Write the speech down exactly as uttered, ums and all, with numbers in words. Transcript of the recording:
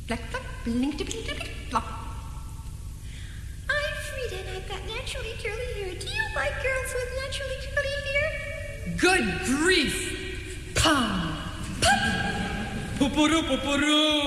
Black, black, blink, blink, blink, blink, blop. I'm Frida, and I've got naturally curly hair. Do you like girls with naturally curly hair? Good grief! Pum! Pop! Poo-poo-doo, poo-poo-doo!